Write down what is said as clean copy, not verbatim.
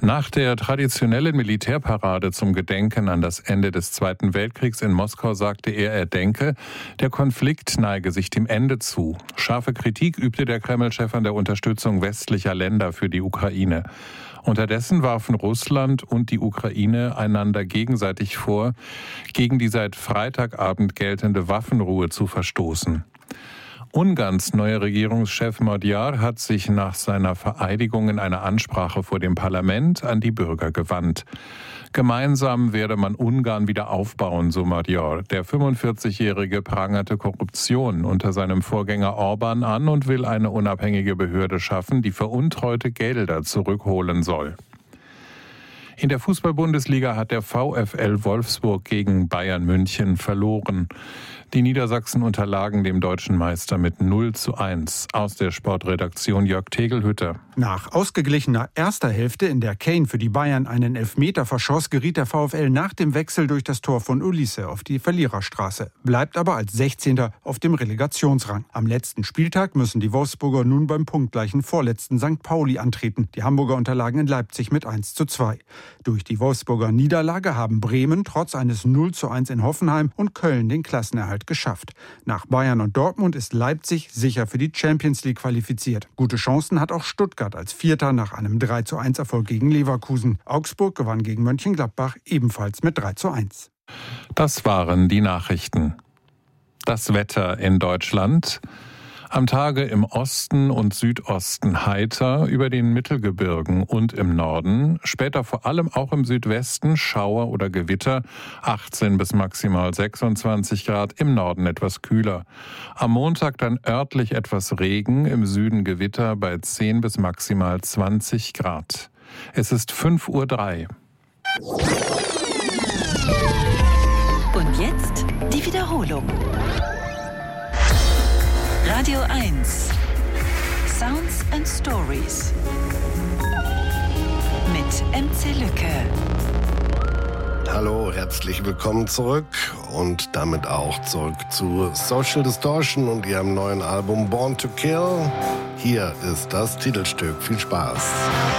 Nach der traditionellen Militärparade zum Gedenken an das Ende des Zweiten Weltkriegs in Moskau sagte er denke, der Konflikt neige sich dem Ende zu. Scharfe Kritik übte der Kreml-Chef an der Unterstützung westlicher Länder für die Ukraine. Unterdessen warfen Russland und die Ukraine einander gegenseitig vor, gegen die seit Freitagabend geltende Waffenruhe zu verstoßen. Ungarns neuer Regierungschef Magyar hat sich nach seiner Vereidigung in einer Ansprache vor dem Parlament an die Bürger gewandt. Gemeinsam werde man Ungarn wieder aufbauen, so Magyar. Der 45-Jährige prangerte Korruption unter seinem Vorgänger Orbán an und will eine unabhängige Behörde schaffen, die veruntreute Gelder zurückholen soll. In der Fußball-Bundesliga hat der VfL Wolfsburg gegen Bayern München verloren. Die Niedersachsen unterlagen dem deutschen Meister mit 0:1. Aus der Sportredaktion Jörg Tegelhütter. Nach ausgeglichener erster Hälfte, in der Kane für die Bayern einen Elfmeter verschoss, geriet der VfL nach dem Wechsel durch das Tor von Ulisse auf die Verliererstraße, bleibt aber als 16. auf dem Relegationsrang. Am letzten Spieltag müssen die Wolfsburger nun beim punktgleichen vorletzten St. Pauli antreten. Die Hamburger unterlagen in Leipzig mit 1:2. Durch die Wolfsburger Niederlage haben Bremen trotz eines 0:1 in Hoffenheim und Köln den Klassenerhalt geschafft. Nach Bayern und Dortmund ist Leipzig sicher für die Champions League qualifiziert. Gute Chancen hat auch Stuttgart als Vierter nach einem 3:1 Erfolg gegen Leverkusen. Augsburg gewann gegen Mönchengladbach ebenfalls mit 3:1. Das waren die Nachrichten. Das Wetter in Deutschland. Am Tage im Osten und Südosten heiter, über den Mittelgebirgen und im Norden, später vor allem auch im Südwesten Schauer oder Gewitter, 18 bis maximal 26 Grad, im Norden etwas kühler. Am Montag dann örtlich etwas Regen, im Süden Gewitter bei 10 bis maximal 20 Grad. Es ist 5:03 Uhr. Und jetzt die Wiederholung. Radio 1. Sounds and Stories. Mit MC Lücke. Hallo, herzlich willkommen zurück und damit auch zurück zu Social Distortion und ihrem neuen Album Born to Kill. Hier ist das Titelstück. Viel Spaß.